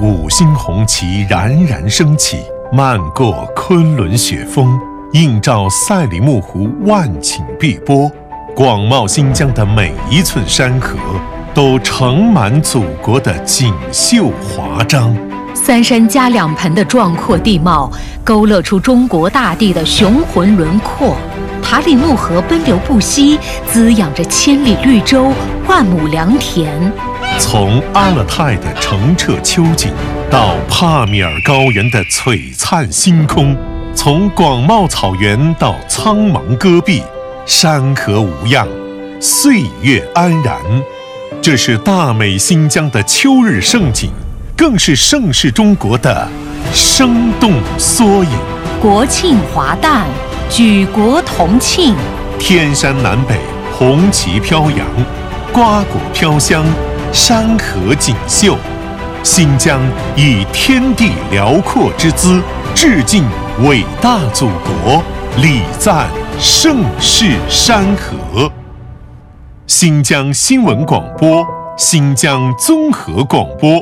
五星红旗冉冉升起，漫过昆仑雪峰，映照赛里木湖万顷碧波。广袤新疆的每一寸山河，都盛满祖国的锦绣华章。 三山加两盆的壮阔地貌，勾勒出中国大地的雄浑轮廓。塔里木河奔流不息，滋养着千里绿洲，万亩良田。 从阿勒泰的澄澈秋景，到帕米尔高原的璀璨星空，从广袤草原到苍茫戈壁，山河无恙，岁月安然。这是大美新疆的秋日盛景，更是盛世中国的生动缩影。 国庆华诞，举国同庆， 天山南北，红旗飘扬，瓜果飘香，山河锦绣。新疆以天地辽阔之姿，致敬伟大祖国，礼赞盛世山河。新疆新闻广播，新疆综合广播。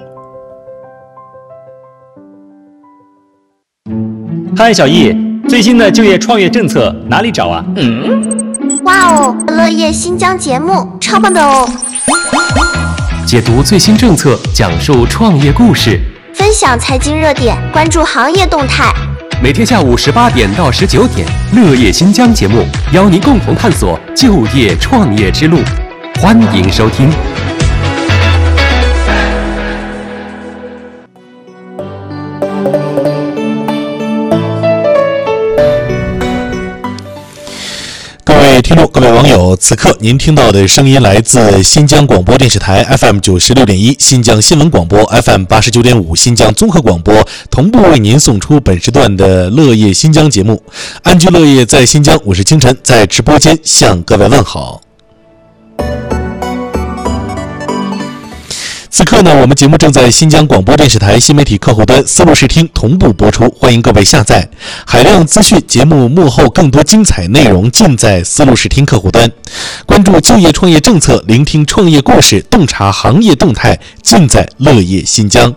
嗨，小易，最新的就业创业政策哪里找啊？ 哇哦，乐业新疆节目超棒的哦！ 解读最新政策，讲述创业故事， 分享财经热点，关注行业动态。 每天下午18点到19点，乐业新疆节目邀您共同探索就业创业之路，欢迎收听。 各位听众，各位网友，此刻您听到的声音来自新疆广播电视台 FM 96.1、新疆新闻广播 FM 89.5、新疆综合广播，同步为您送出本时段的乐业新疆节目。安居乐业在新疆，我是清晨，在直播间向各位问好。此刻呢，我们节目正在新疆广播电视台新媒体客户端丝路视听同步播出，欢迎各位下载。海量资讯，节目幕后更多精彩内容尽在丝路视听客户端。关注就业创业政策，聆听创业故事，洞察行业动态，尽在乐业新疆。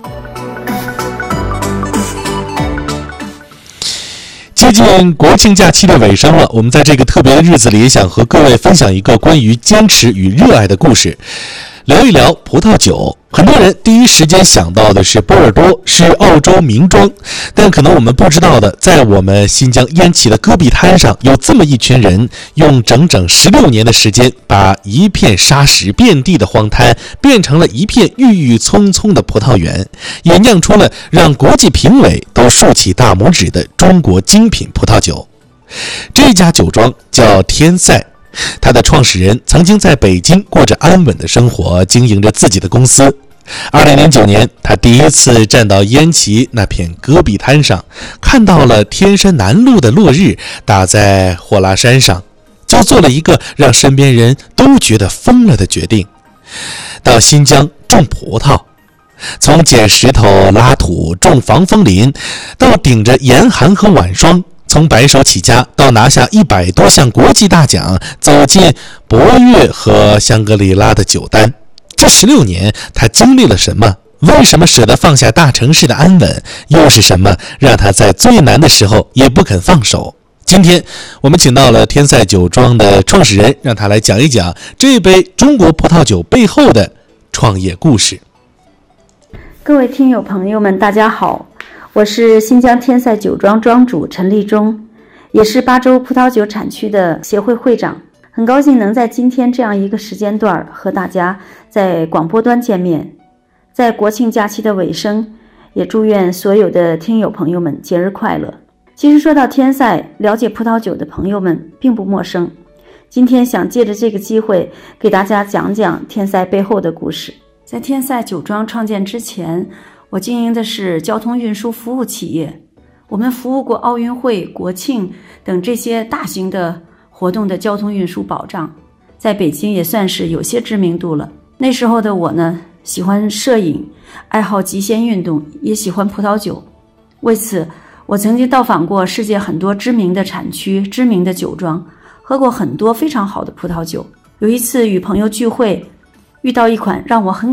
接近国庆假期的尾声了，我们在这个特别的日子里，想和各位分享一个关于坚持与热爱的故事。聊一聊葡萄酒，很多人第一时间想到的是波尔多，是澳洲名庄，但可能我们不知道的，在我们新疆烟起的戈壁滩上，有这么一群人，用整整16年的时间，把一片沙石遍地的荒滩变成了一片郁郁葱葱的葡萄园，也酿出了让国际评委都竖起大拇指的中国精品葡萄酒。这家酒庄叫天赛，他的创始人曾经在北京过着安稳的生活，经营着自己的公司。2009年，他第一次站到烟耆那片戈壁滩上，看到了天山南麓的落日打在霍拉山上，就做了一个让身边人都觉得疯了的决定：到新疆种葡萄。从捡石头拉土种防风林，到顶着严寒和晚霜，从白手起家到拿下100多项国际大奖，走进博越和香格里拉的酒单。这16年他经历了什么？为什么舍得放下大城市的安稳？又是什么让他在最难的时候也不肯放手？今天我们请到了天赛酒庄的创始人，让他来讲一讲这杯中国葡萄酒背后的创业故事。 各位听友朋友们，大家好，我是新疆天赛酒庄庄主陈立忠，也是巴州葡萄酒产区的协会会长。很高兴能在今天这样一个时间段和大家在广播端见面。在国庆假期的尾声，也祝愿所有的听友朋友们节日快乐。其实说到天赛，了解葡萄酒的朋友们并不陌生。今天想借着这个机会给大家讲讲天赛背后的故事。在天赛酒庄创建之前，我经营的是交通运输服务企业，我们服务过奥运会、国庆等这些大型的活动的交通运输保障，在北京也算是有些知名度了。那时候的我呢，喜欢摄影，爱好极限运动，也喜欢葡萄酒。为此，我曾经到访过世界很多知名的产区、知名的酒庄，喝过很多非常好的葡萄酒。有一次与朋友聚会，遇到一款让我很